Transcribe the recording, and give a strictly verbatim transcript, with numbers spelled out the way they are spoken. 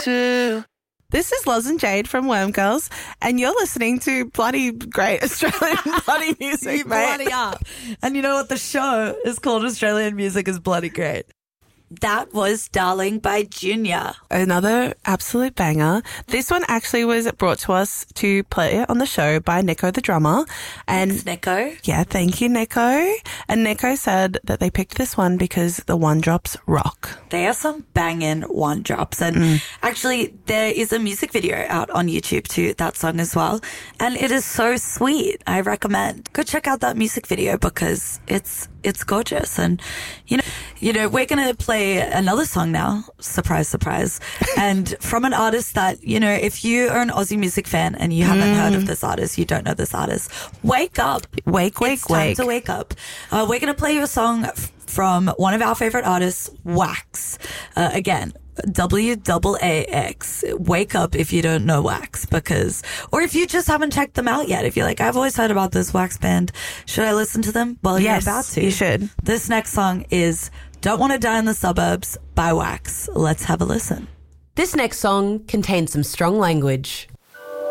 to. This is Loz and Jade from Worm Girls, and you're listening to bloody great Australian bloody music, You mate. bloody up. And you know what? The show is called Australian Music is Bloody Great. That was Darling by Junior. Another absolute banger. This one actually was brought to us to play on the show by Nico the drummer. And Thanks, Nico. yeah, thank you, Nico. And Nico said that they picked this one because the one drops rock. They are some banging one drops. And mm. actually, there is a music video out on YouTube to that song as well. And it is so sweet. I recommend. Go check out that music video because it's it's gorgeous. And, you know, you know, we're going to play another song now. Surprise, surprise. And from an artist that, you know, if you are an Aussie music fan and you haven't mm. heard of this artist, you don't know this artist, wake up. Wake, wake, it's wake. time to wake up. Uh, we're going to play you a song f- from one of our favorite artists, Wax. Uh, again, W A A X. Wake up if you don't know Wax, because, or if you just haven't checked them out yet. If you're like, I've always heard about this Wax band, should I listen to them? Well, yes, you're about to. You should. This next song is Don't Want to Die in the Suburbs by Wax. Let's have a listen. This next song contains some strong language.